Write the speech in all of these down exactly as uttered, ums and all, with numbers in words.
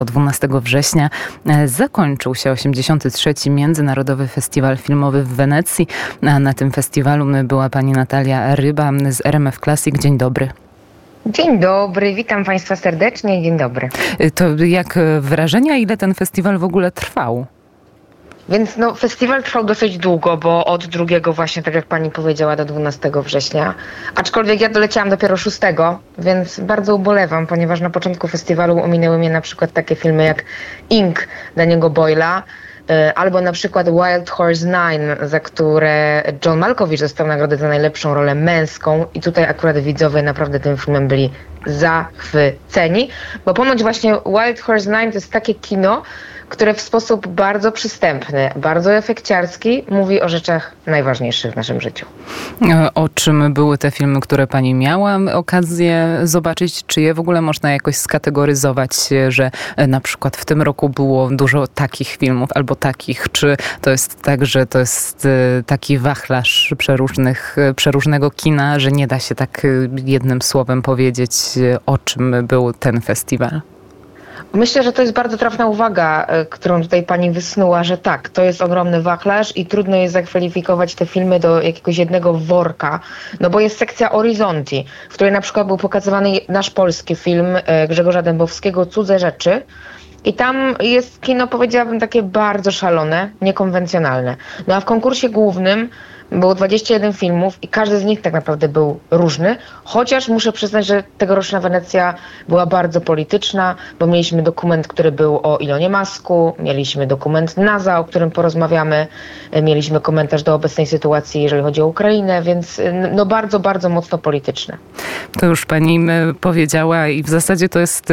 dwunastego września zakończył się osiemdziesiąty trzeci Międzynarodowy Festiwal Filmowy w Wenecji. A na tym festiwalu była pani Natalia Ryba z R M F Classic. Dzień dobry. Dzień dobry, witam Państwa serdecznie. Dzień dobry. To jak wrażenia, ile ten festiwal w ogóle trwał? Więc no, festiwal trwał dosyć długo, bo od drugiego właśnie, tak jak pani powiedziała, do dwunastego września. Aczkolwiek ja doleciałam dopiero szóstego, więc bardzo ubolewam, ponieważ na początku festiwalu ominęły mnie na przykład takie filmy jak Ink Danny'ego Boyla, albo na przykład Wild Horse Nine, za które John Malkovich dostał nagrodę za najlepszą rolę męską i tutaj akurat widzowie naprawdę tym filmem byli zachwyceni, bo ponoć właśnie Wild Horse Nine to jest takie kino, które w sposób bardzo przystępny, bardzo efekciarski mówi o rzeczach najważniejszych w naszym życiu. O czym były te filmy, które pani miała okazję zobaczyć? Czy je w ogóle można jakoś skategoryzować, że na przykład w tym roku było dużo takich filmów albo takich? Czy to jest tak, że to jest taki wachlarz przeróżnych, przeróżnego kina, że nie da się tak jednym słowem powiedzieć, o czym był ten festiwal? Myślę, że to jest bardzo trafna uwaga, którą tutaj pani wysnuła, że tak, to jest ogromny wachlarz i trudno jest zakwalifikować te filmy do jakiegoś jednego worka, no bo jest sekcja Horizonti, w której na przykład był pokazywany nasz polski film Grzegorza Dębowskiego Cudze rzeczy. I tam jest kino, powiedziałabym, takie bardzo szalone, niekonwencjonalne. No a w konkursie głównym było dwadzieścia jeden filmów i każdy z nich tak naprawdę był różny, chociaż muszę przyznać, że tegoroczna Wenecja była bardzo polityczna, bo mieliśmy dokument, który był o Elonie Musku, mieliśmy dokument NASA, o którym porozmawiamy, mieliśmy komentarz do obecnej sytuacji, jeżeli chodzi o Ukrainę, więc no bardzo, bardzo mocno polityczne. To już pani powiedziała i w zasadzie to jest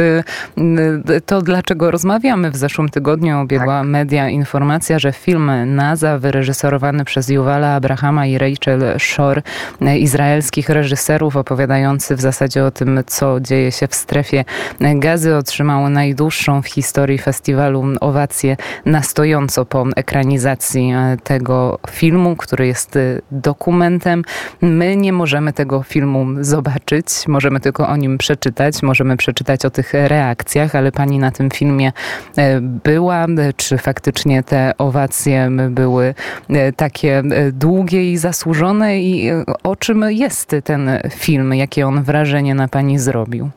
to, dlaczego rozmawiamy. W zeszłym tygodniu obiegła tak. media informacja, że film NASA wyreżyserowany przez Yuvala Abrahama i Rachel Shore, izraelskich reżyserów opowiadający w zasadzie o tym, co dzieje się w strefie Gazy, otrzymał najdłuższą w historii festiwalu owację na stojąco po ekranizacji tego filmu, który jest dokumentem. My nie możemy tego filmu zobaczyć, możemy tylko o nim przeczytać, możemy przeczytać o tych reakcjach, ale pani na tym filmie była. Czy faktycznie te owacje były takie długie i zasłużone i o czym jest ten film? Jakie on wrażenie na pani zrobił?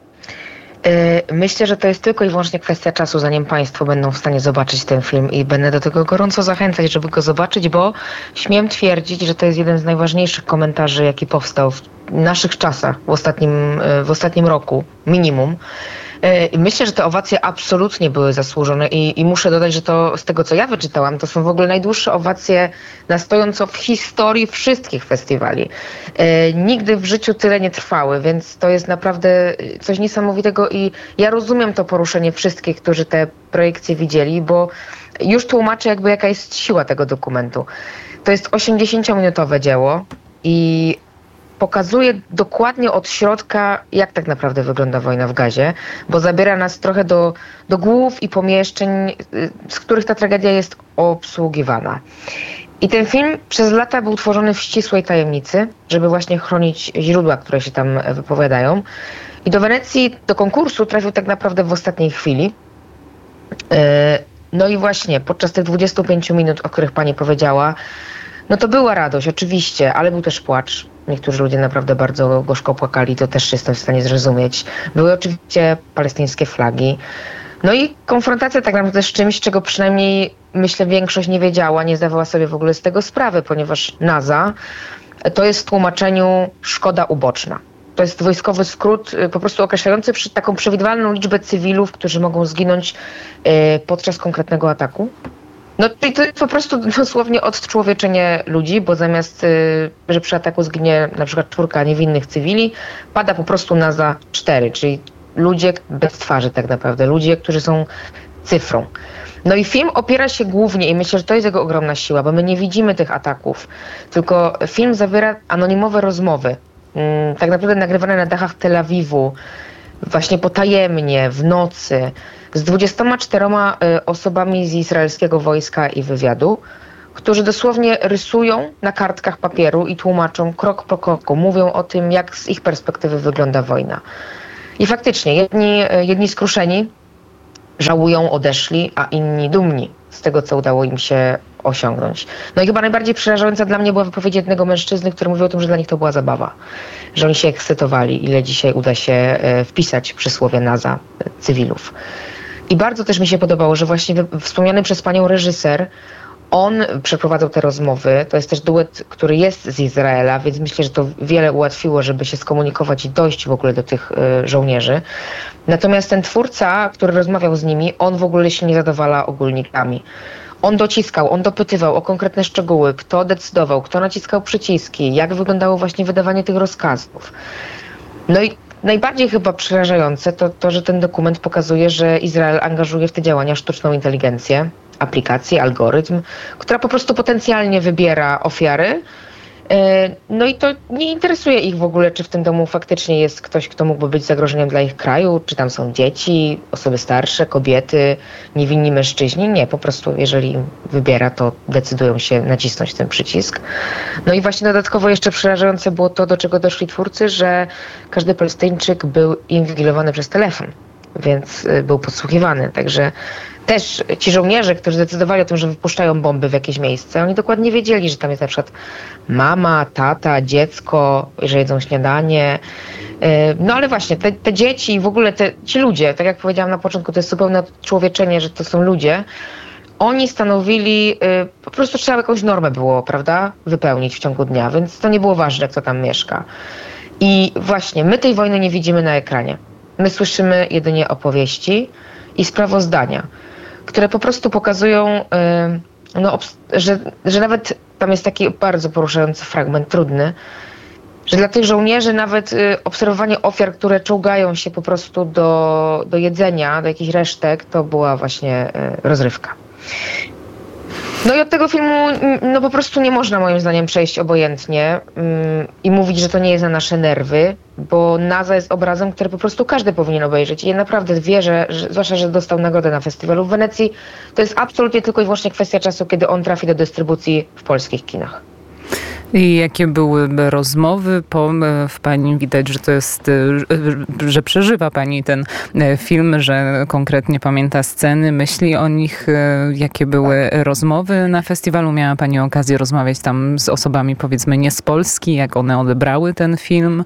Myślę, że to jest tylko i wyłącznie kwestia czasu, zanim Państwo będą w stanie zobaczyć ten film i będę do tego gorąco zachęcać, żeby go zobaczyć, bo śmiem twierdzić, że to jest jeden z najważniejszych komentarzy, jaki powstał w naszych czasach, w ostatnim, w ostatnim roku, minimum. Myślę, że te owacje absolutnie były zasłużone i, i muszę dodać, że to z tego, co ja wyczytałam, to są w ogóle najdłuższe owacje na stojąco w historii wszystkich festiwali. E, nigdy w życiu tyle nie trwały, więc to jest naprawdę coś niesamowitego i ja rozumiem to poruszenie wszystkich, którzy te projekcje widzieli, bo już tłumaczę jakby jaka jest siła tego dokumentu. To jest osiemdziesięciominutowe dzieło i pokazuje dokładnie od środka, jak tak naprawdę wygląda wojna w Gazie, bo zabiera nas trochę do, do głów i pomieszczeń, z których ta tragedia jest obsługiwana. I ten film przez lata był tworzony w ścisłej tajemnicy, żeby właśnie chronić źródła, które się tam wypowiadają. I do Wenecji, do konkursu trafił tak naprawdę w ostatniej chwili. No i właśnie podczas tych dwudziestu pięciu minut, o których pani powiedziała, no to była radość, oczywiście, ale był też płacz. Niektórzy ludzie naprawdę bardzo gorzko płakali, to też jestem w stanie zrozumieć. Były oczywiście palestyńskie flagi. No i konfrontacja tak naprawdę z czymś, czego przynajmniej, myślę, większość nie wiedziała, nie zdawała sobie w ogóle z tego sprawy, ponieważ NASA to jest w tłumaczeniu szkoda uboczna. To jest wojskowy skrót po prostu określający taką przewidywalną liczbę cywilów, którzy mogą zginąć podczas konkretnego ataku. No i to jest po prostu dosłownie odczłowieczenie ludzi, bo zamiast, że przy ataku zginie na przykład czwórka niewinnych cywili, pada po prostu NASA cztery, czyli ludzie bez twarzy tak naprawdę, ludzie, którzy są cyfrą. No i film opiera się głównie, i myślę, że to jest jego ogromna siła, bo my nie widzimy tych ataków, tylko film zawiera anonimowe rozmowy, tak naprawdę nagrywane na dachach Tel Awiwu, właśnie potajemnie, w nocy, z dwudziestoma czterema osobami z izraelskiego wojska i wywiadu, którzy dosłownie rysują na kartkach papieru i tłumaczą krok po kroku, mówią o tym, jak z ich perspektywy wygląda wojna. I faktycznie jedni, jedni skruszeni żałują, odeszli, a inni dumni z tego, co udało im się osiągnąć. No i chyba najbardziej przerażająca dla mnie była wypowiedź jednego mężczyzny, który mówił o tym, że dla nich to była zabawa. Że oni się ekscytowali, ile dzisiaj uda się wpisać przysłowie NASA cywilów. I bardzo też mi się podobało, że właśnie wspomniany przez panią reżyser, on przeprowadzał te rozmowy. To jest też duet, który jest z Izraela, więc myślę, że to wiele ułatwiło, żeby się skomunikować i dojść w ogóle do tych y, żołnierzy. Natomiast ten twórca, który rozmawiał z nimi, on w ogóle się nie zadowala ogólnikami. On dociskał, on dopytywał o konkretne szczegóły, kto decydował, kto naciskał przyciski, jak wyglądało właśnie wydawanie tych rozkazów. No i najbardziej chyba przerażające to to, że ten dokument pokazuje, że Izrael angażuje w te działania sztuczną inteligencję, aplikację, algorytm, która po prostu potencjalnie wybiera ofiary. No i to nie interesuje ich w ogóle, czy w tym domu faktycznie jest ktoś, kto mógłby być zagrożeniem dla ich kraju, czy tam są dzieci, osoby starsze, kobiety, niewinni mężczyźni. Nie, po prostu jeżeli wybiera, to decydują się nacisnąć ten przycisk. No i właśnie dodatkowo jeszcze przerażające było to, do czego doszli twórcy, że każdy Palestyńczyk był inwigilowany przez telefon, więc był podsłuchiwany. Także też ci żołnierze, którzy zdecydowali o tym, że wypuszczają bomby w jakieś miejsce, oni dokładnie wiedzieli, że tam jest na przykład mama, tata, dziecko, że jedzą śniadanie. No ale właśnie, te, te dzieci i w ogóle te, ci ludzie, tak jak powiedziałam na początku, to jest zupełne odczłowieczenie, że to są ludzie. Oni stanowili, po prostu trzeba jakąś normę było, prawda, wypełnić w ciągu dnia, więc to nie było ważne, kto tam mieszka. I właśnie, my tej wojny nie widzimy na ekranie. My słyszymy jedynie opowieści i sprawozdania, które po prostu pokazują, no, że, że nawet tam jest taki bardzo poruszający fragment, trudny, że dla tych żołnierzy nawet obserwowanie ofiar, które czołgają się po prostu do, do jedzenia, do jakichś resztek, to była właśnie rozrywka. No i od tego filmu no po prostu nie można moim zdaniem przejść obojętnie ym, i mówić, że to nie jest na nasze nerwy, bo NASA jest obrazem, który po prostu każdy powinien obejrzeć. I ja naprawdę wierzę, że, zwłaszcza, że dostał nagrodę na festiwalu w Wenecji, to jest absolutnie tylko i wyłącznie kwestia czasu, kiedy on trafi do dystrybucji w polskich kinach. I jakie były rozmowy po, w pani widać, że to jest, że przeżywa pani ten film, że konkretnie pamięta sceny, myśli o nich. Jakie były rozmowy na festiwalu? Miała pani okazję rozmawiać tam z osobami, powiedzmy, nie z Polski, jak one odebrały ten film?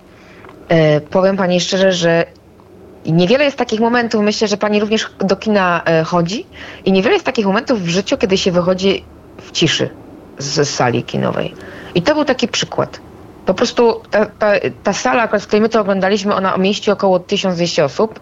E, powiem pani szczerze, że niewiele jest takich momentów, myślę, że pani również do kina chodzi i niewiele jest takich momentów w życiu, kiedy się wychodzi w ciszy z sali kinowej. I to był taki przykład. Po prostu ta, ta, ta sala, w której my to oglądaliśmy, ona mieści około tysiąc dwieście osób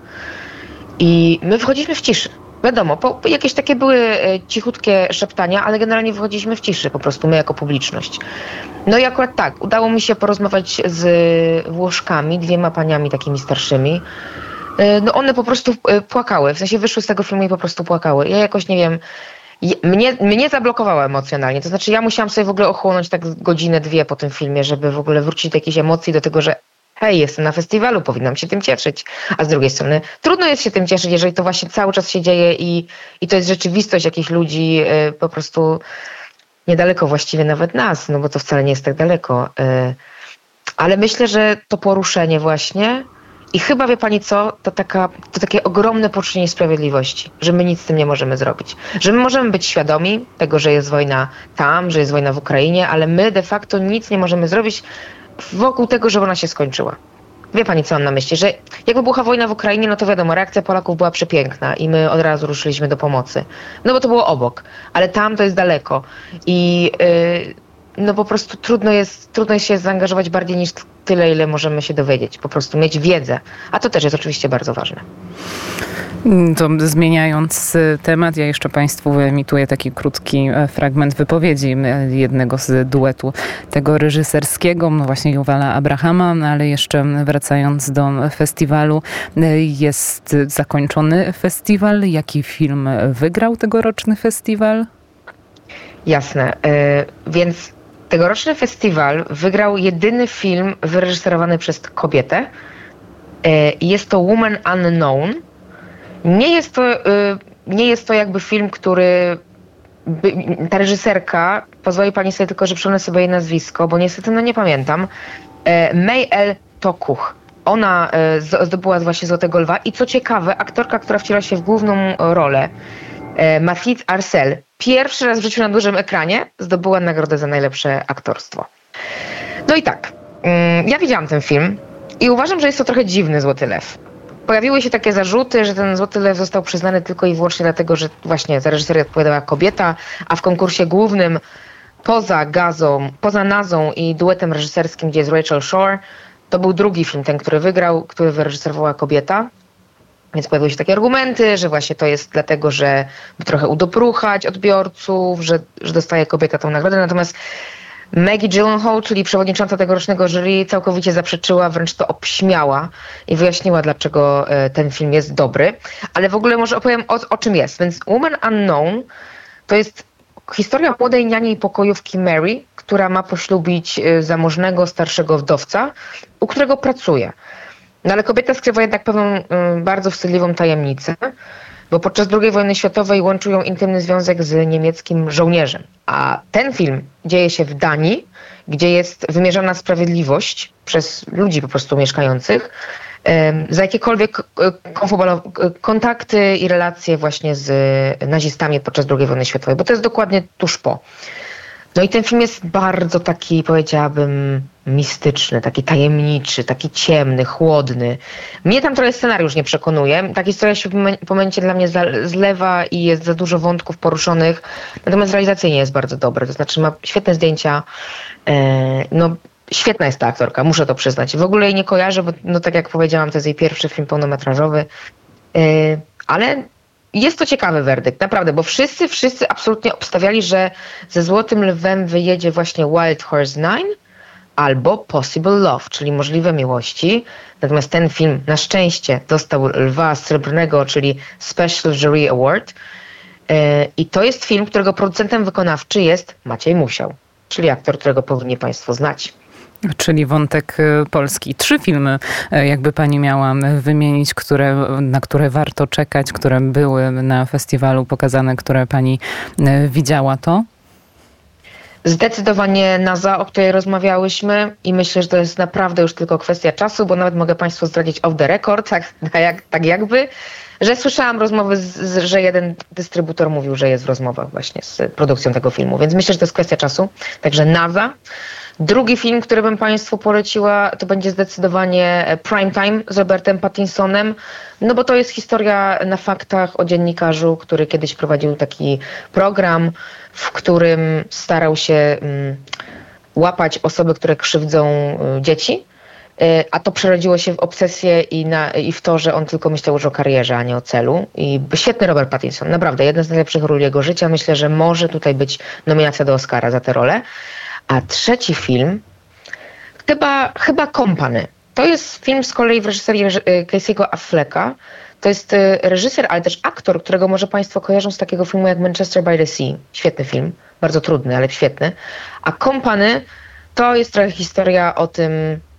i my wchodziliśmy w ciszy. Wiadomo, po, jakieś takie były cichutkie szeptania, ale generalnie wychodziliśmy w ciszy, po prostu my jako publiczność. No i akurat tak, udało mi się porozmawiać z Włoszkami, dwiema paniami takimi starszymi. No one po prostu płakały, w sensie wyszły z tego filmu i po prostu płakały. Ja jakoś nie wiem, Mnie, mnie zablokowało emocjonalnie, to znaczy ja musiałam sobie w ogóle ochłonąć tak godzinę, dwie po tym filmie, żeby w ogóle wrócić do jakiejś emocji, do tego, że hej, jestem na festiwalu, powinnam się tym cieszyć. A z drugiej strony trudno jest się tym cieszyć, jeżeli to właśnie cały czas się dzieje i, i to jest rzeczywistość jakichś ludzi yy, po prostu niedaleko właściwie nawet nas, no bo to wcale nie jest tak daleko. Yy. Ale myślę, że to poruszenie właśnie i chyba, wie pani co, to, taka, to takie ogromne poczucie niesprawiedliwości, że my nic z tym nie możemy zrobić. Że my możemy być świadomi tego, że jest wojna tam, że jest wojna w Ukrainie, ale my de facto nic nie możemy zrobić wokół tego, żeby ona się skończyła. Wie pani, co mam na myśli? Że jak wybucha wojna w Ukrainie, no to wiadomo, reakcja Polaków była przepiękna i my od razu ruszyliśmy do pomocy. No bo to było obok, ale tam to jest daleko. I yy, no po prostu trudno jest, trudno jest się zaangażować bardziej niż tyle, ile możemy się dowiedzieć. Po prostu mieć wiedzę. A to też jest oczywiście bardzo ważne. To zmieniając temat, ja jeszcze państwu wyemituję taki krótki fragment wypowiedzi jednego z duetu tego reżyserskiego, właśnie Yuvala Abrahama, ale jeszcze wracając do festiwalu, jest zakończony festiwal. Jaki film wygrał tegoroczny festiwal? Jasne, więc tegoroczny festiwal wygrał jedyny film wyreżyserowany przez kobietę. Jest to Woman Unknown. Nie jest to, nie jest to jakby film, który... Ta reżyserka, pozwoli pani sobie tylko, że przypomnę sobie jej nazwisko, bo niestety no nie pamiętam. May El Tokuch. ona zdobyła właśnie Złotego Lwa i co ciekawe, aktorka, która wciela się w główną rolę, Mathilde Arcel, pierwszy raz w życiu na dużym ekranie zdobyła nagrodę za najlepsze aktorstwo. No i tak, ja widziałam ten film i uważam, że jest to trochę dziwny Złoty Lew. Pojawiły się takie zarzuty, że ten Złoty Lew został przyznany tylko i wyłącznie dlatego, że właśnie za reżyserię odpowiadała kobieta, a w konkursie głównym poza Gazą, poza Nazą i duetem reżyserskim, gdzie jest Rachel Shore, to był drugi film, ten, który wygrał, który wyreżyserowała kobieta. Więc pojawiły się takie argumenty, że właśnie to jest dlatego, że by trochę udopruchać odbiorców, że, że dostaje kobieta tą nagrodę. Natomiast Maggie Gyllenhaal, czyli przewodnicząca tegorocznego jury, całkowicie zaprzeczyła, wręcz to obśmiała i wyjaśniła, dlaczego ten film jest dobry. Ale w ogóle może opowiem, o, o czym jest. Więc Woman Unknown to jest historia młodej niani i pokojówki Mary, która ma poślubić zamożnego, starszego wdowca, u którego pracuje. No ale kobieta skrywa jednak pewną y, bardzo wstydliwą tajemnicę, bo podczas drugiej wojny światowej łączył ją intymny związek z niemieckim żołnierzem. A ten film dzieje się w Danii, gdzie jest wymierzana sprawiedliwość przez ludzi po prostu mieszkających y, za jakiekolwiek y, kontakty i relacje właśnie z nazistami podczas drugiej wojny światowej, bo to jest dokładnie tuż po. No i ten film jest bardzo taki, powiedziałabym, mistyczny, taki tajemniczy, taki ciemny, chłodny. Mnie tam trochę scenariusz nie przekonuje. Ta historia się w momencie dla mnie zlewa i jest za dużo wątków poruszonych. Natomiast realizacyjnie jest bardzo dobre. To znaczy ma świetne zdjęcia. No, świetna jest ta aktorka, muszę to przyznać. W ogóle jej nie kojarzę, bo no, tak jak powiedziałam, to jest jej pierwszy film pełnometrażowy. Ale jest to ciekawy werdykt, naprawdę, bo wszyscy, wszyscy absolutnie obstawiali, że ze Złotym Lwem wyjedzie właśnie Wild Horse Nine albo Possible Love, czyli Możliwe Miłości. Natomiast ten film na szczęście dostał Lwa Srebrnego, czyli Special Jury Award. I to jest film, którego producentem wykonawczy jest Maciej Musiał, czyli aktor, którego powinni Państwo znać. Czyli wątek polski. Trzy filmy, jakby pani miała wymienić, które, na które warto czekać, które były na festiwalu pokazane, które pani widziała, to? Zdecydowanie Naza, o której rozmawiałyśmy i myślę, że to jest naprawdę już tylko kwestia czasu, bo nawet mogę Państwu zdradzić off the record, tak, tak, tak jakby, że słyszałam rozmowy, z, z, że jeden dystrybutor mówił, że jest w rozmowach właśnie z produkcją tego filmu, więc myślę, że to jest kwestia czasu. Także Naza. Drugi film, który bym Państwu poleciła, to będzie zdecydowanie Primetime z Robertem Pattinsonem, no bo to jest historia na faktach o dziennikarzu, który kiedyś prowadził taki program, w którym starał się um, łapać osoby, które krzywdzą um, dzieci, y, a to przerodziło się w obsesję i, na, i w to, że on tylko myślał już o karierze, a nie o celu. I świetny Robert Pattinson, naprawdę, jedna z najlepszych ról jego życia. Myślę, że może tutaj być nominacja do Oscara za tę rolę. A trzeci film, chyba, chyba Company. To jest film z kolei w reżyserii Casey'ego Afflecka. To jest reżyser, ale też aktor, którego może Państwo kojarzą z takiego filmu jak Manchester by the Sea. Świetny film, bardzo trudny, ale świetny. A Company to jest trochę historia o tym,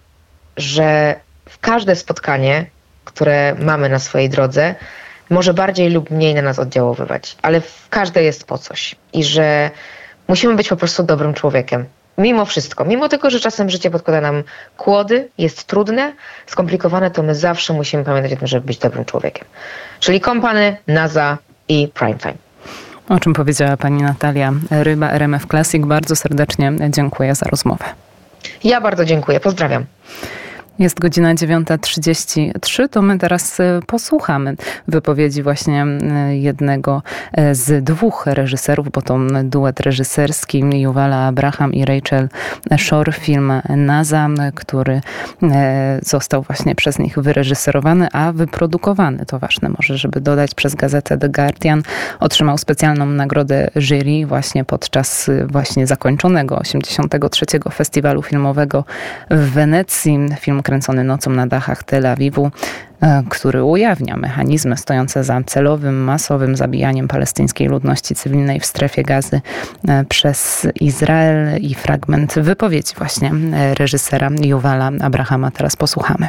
że w każde spotkanie, które mamy na swojej drodze, może bardziej lub mniej na nas oddziaływać, ale w każde jest po coś. I że musimy być po prostu dobrym człowiekiem. Mimo wszystko, mimo tego, że czasem życie podkłada nam kłody, jest trudne, skomplikowane, to my zawsze musimy pamiętać o tym, żeby być dobrym człowiekiem. Czyli Company, Naza i Primetime. O czym powiedziała pani Natalia Ryba, R M F Classic. Bardzo serdecznie dziękuję za rozmowę. Ja bardzo dziękuję. Pozdrawiam. Jest godzina dziewiąta trzydzieści trzy, to my teraz posłuchamy wypowiedzi właśnie jednego z dwóch reżyserów, bo to duet reżyserski Yuvala Abraham i Rachel Shore, film Naza, który został właśnie przez nich wyreżyserowany, a wyprodukowany, to ważne może, żeby dodać, przez gazetę The Guardian. Otrzymał specjalną nagrodę jury właśnie podczas właśnie zakończonego osiemdziesiątego trzeciego festiwalu filmowego w Wenecji. Film kręcony nocą na dachach Tel Awiwu, który ujawnia mechanizmy stojące za celowym, masowym zabijaniem palestyńskiej ludności cywilnej w strefie Gazy przez Izrael, i fragment wypowiedzi właśnie reżysera Yuvala Abrahama teraz posłuchamy.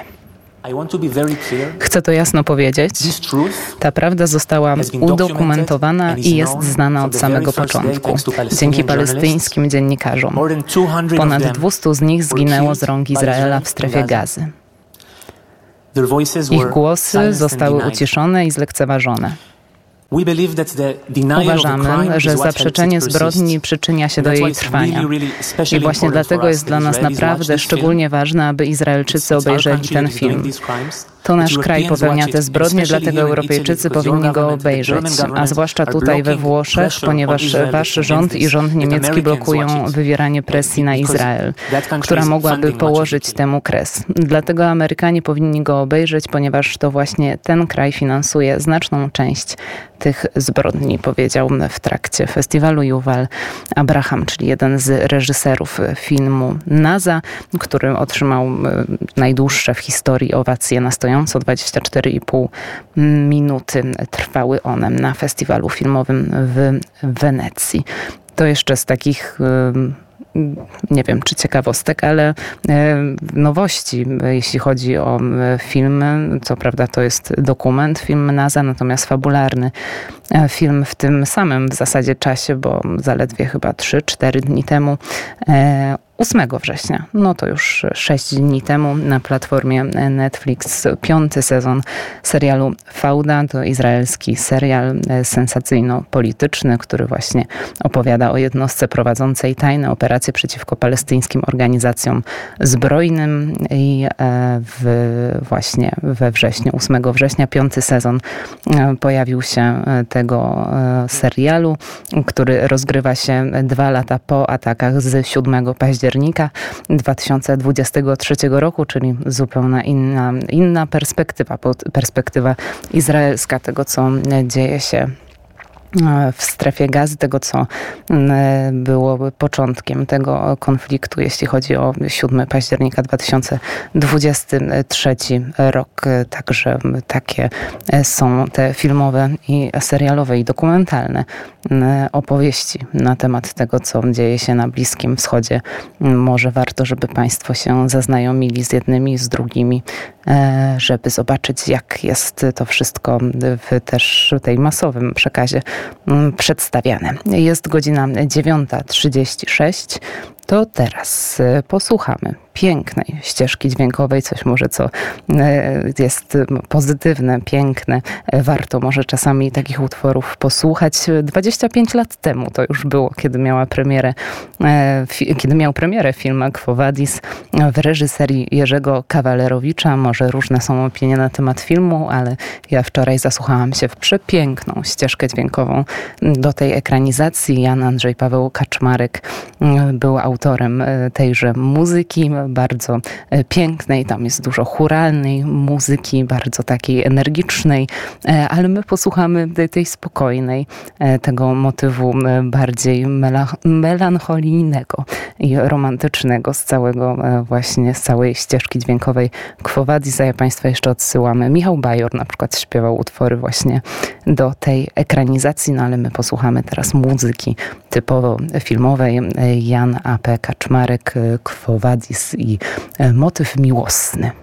Chcę to jasno powiedzieć. Ta prawda została udokumentowana i jest znana od samego początku. Dzięki palestyńskim dziennikarzom. Ponad dwieście z nich zginęło z rąk Izraela w strefie Gazy. Ich głosy zostały uciszone i zlekceważone. Uważamy, że zaprzeczenie zbrodni przyczynia się do jej trwania. I właśnie dlatego jest dla nas naprawdę szczególnie ważne, aby Izraelczycy obejrzeli ten film. To nasz kraj popełnia te zbrodnie, dlatego Europejczycy powinni go obejrzeć, a zwłaszcza tutaj we Włoszech, ponieważ wasz rząd i rząd niemiecki blokują wywieranie presji na Izrael, która mogłaby położyć temu kres. Dlatego Amerykanie powinni go obejrzeć, ponieważ to właśnie ten kraj finansuje znaczną część tych zbrodni, powiedział w trakcie festiwalu Yuval Abraham, czyli jeden z reżyserów filmu Naza, który otrzymał najdłuższe w historii owacje na stojąco, dwadzieścia cztery i pół minuty trwały one na festiwalu filmowym w Wenecji. To jeszcze z takich, nie wiem czy ciekawostek, ale nowości, jeśli chodzi o filmy. Co prawda to jest dokument, film Naza, natomiast fabularny film w tym samym w zasadzie czasie, bo zaledwie chyba trzy cztery dni temu, ósmego września, no to już sześć dni temu na platformie Netflix piąty sezon serialu Fauda. To izraelski serial sensacyjno-polityczny, który właśnie opowiada o jednostce prowadzącej tajne operacje przeciwko palestyńskim organizacjom zbrojnym i w, właśnie we wrześniu, ósmego września, piąty sezon pojawił się tego serialu, który rozgrywa się dwa lata po atakach z siódmego października dwa tysiące dwudziestego trzeciego roku, czyli zupełnie inna, inna perspektywa, perspektywa izraelska tego, co dzieje się w strefie Gazy, tego co było początkiem tego konfliktu, jeśli chodzi o siódmego października dwa tysiące dwudziesty trzeci rok. Także takie są te filmowe i serialowe i dokumentalne opowieści na temat tego, co dzieje się na Bliskim Wschodzie. Może warto, żeby Państwo się zaznajomili z jednymi, z drugimi, żeby zobaczyć, jak jest to wszystko w też tej masowym przekazie przedstawiane. Jest godzina dziewiąta trzydzieści sześć. To teraz posłuchamy pięknej ścieżki dźwiękowej, coś może co jest pozytywne, piękne. Warto może czasami takich utworów posłuchać. dwadzieścia pięć lat temu to już było, kiedy miała premierę, kiedy miał premierę film Quo Vadis w reżyserii Jerzego Kawalerowicza. Może różne są opinie na temat filmu, ale ja wczoraj zasłuchałam się w przepiękną ścieżkę dźwiękową do tej ekranizacji. Jan Andrzej Paweł Kaczmarek był autorem tejże muzyki, bardzo pięknej. Tam jest dużo chóralnej muzyki, bardzo takiej energicznej, ale my posłuchamy tej spokojnej, tego motywu bardziej melancholijnego i romantycznego z całego właśnie, z całej ścieżki dźwiękowej Quo Vadis. A ja Państwa jeszcze odsyłamy. Michał Bajor na przykład śpiewał utwory właśnie do tej ekranizacji, no ale my posłuchamy teraz muzyki typowo filmowej. Jan A P Kaczmarek, Quo Vadis i motyw miłosny.